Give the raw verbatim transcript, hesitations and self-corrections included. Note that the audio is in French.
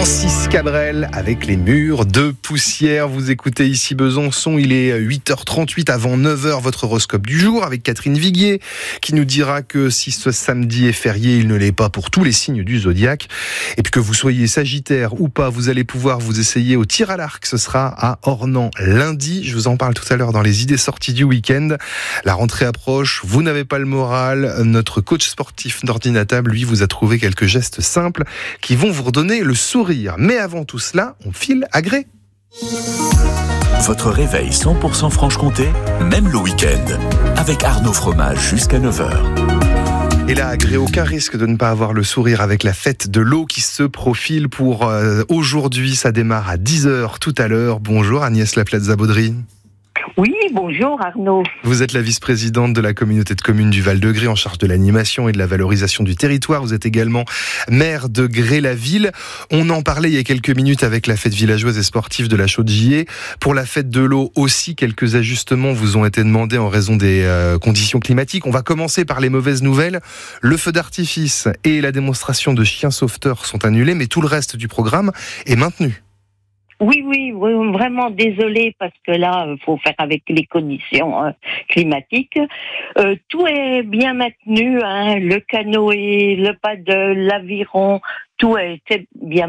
Francis Cabrel avec les murs de poussière. Vous écoutez ici Besançon, il est huit heures trente-huit avant neuf heures, votre horoscope du jour avec Catherine Viguier qui nous dira que si ce samedi est férié, il ne l'est pas pour tous les signes du zodiaque. Et puis que vous soyez Sagittaire ou pas, vous allez pouvoir vous essayer au tir à l'arc. Ce sera à Ornans lundi. Je vous en parle tout à l'heure dans les idées sorties du week-end. La rentrée approche, vous n'avez pas le moral. Notre coach sportif d'ordinatable, lui, vous a trouvé quelques gestes simples qui vont vous redonner le sourire. Mais avant tout cela, on file à Grès. Votre réveil cent pour cent Franche-Comté, même le week-end, avec Arnaud Fromage jusqu'à neuf heures. Et là, à Grès, aucun risque de ne pas avoir le sourire avec la fête de l'eau qui se profile pour euh, aujourd'hui. Ça démarre à dix heures tout à l'heure. Bonjour Agnès Laplaza-Baudry. Oui, bonjour Arnaud. Vous êtes la vice-présidente de la communauté de communes du Val-de-Grès en charge de l'animation et de la valorisation du territoire. Vous êtes également maire de Grès-la-Ville. On en parlait il y a quelques minutes avec la fête villageoise et sportive de la Chaude-Gillée. Pour la fête de l'eau aussi, quelques ajustements vous ont été demandés en raison des euh, conditions climatiques. On va commencer par les mauvaises nouvelles. Le feu d'artifice et la démonstration de chiens sauveteurs sont annulés, mais tout le reste du programme est maintenu. Oui, oui, oui, vraiment désolé parce que là, il faut faire avec les conditions euh, climatiques. Euh, tout est bien maintenu, hein, le canoë, le paddle, l'aviron, tout a été bien